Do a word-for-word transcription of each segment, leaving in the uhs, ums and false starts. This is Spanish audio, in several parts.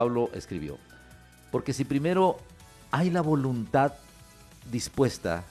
Pablo escribió, porque si primero hay la voluntad dispuesta,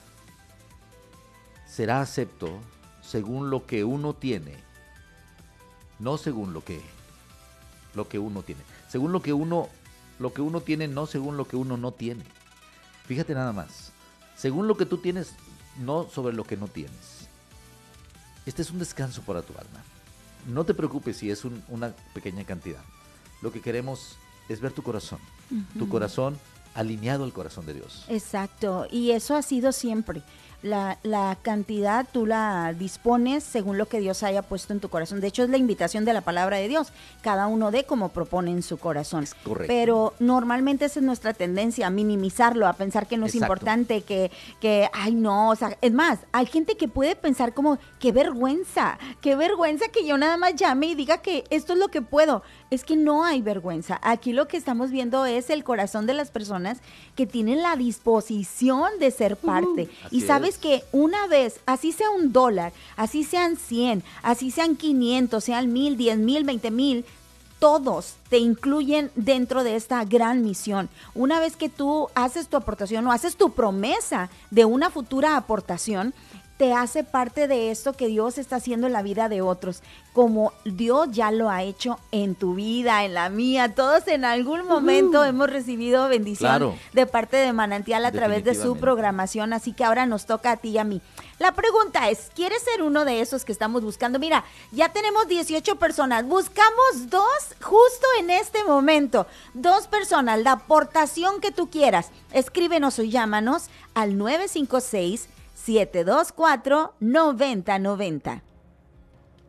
será acepto según lo que uno tiene, no según lo que, lo que uno tiene, según lo que uno, lo que uno tiene, no según lo que uno no tiene. Fíjate nada más, según lo que tú tienes, no sobre lo que no tienes. Este es un descanso para tu alma. No te preocupes si es un, una pequeña cantidad. Lo que queremos es ver tu corazón, uh-huh. tu corazón alineado al corazón de Dios. Exacto, y eso ha sido siempre. La, la cantidad tú la dispones según lo que Dios haya puesto en tu corazón. De hecho, es la invitación de la palabra de Dios. Cada uno dé como propone en su corazón. Es correcto. Pero normalmente esa es nuestra tendencia, a minimizarlo, a pensar que no es Exacto. importante, que, que, ay no, o sea, es más, hay gente que puede pensar como, qué vergüenza, qué vergüenza que yo nada más llame y diga que esto es lo que puedo. Es que no hay vergüenza. Aquí lo que estamos viendo es el corazón de las personas que tienen la disposición de ser parte. Uh, y sabes es. que una vez, así sea un dólar, así sean cien, así sean quinientos, sean mil, diez mil, veinte mil, todos te incluyen dentro de esta gran misión. Una vez que tú haces tu aportación o haces tu promesa de una futura aportación, te hace parte de esto que Dios está haciendo en la vida de otros, como Dios ya lo ha hecho en tu vida, en la mía. Todos en algún momento uh-huh. hemos recibido bendición claro. de parte de Manantial a través de su programación, así que ahora nos toca a ti y a mí. La pregunta es, ¿quieres ser uno de esos que estamos buscando? Mira, ya tenemos dieciocho personas, buscamos dos justo en este momento, dos personas, la aportación que tú quieras. Escríbenos o llámanos al nueve cinco seis, siete dos cuatro, nueve cero nueve cero.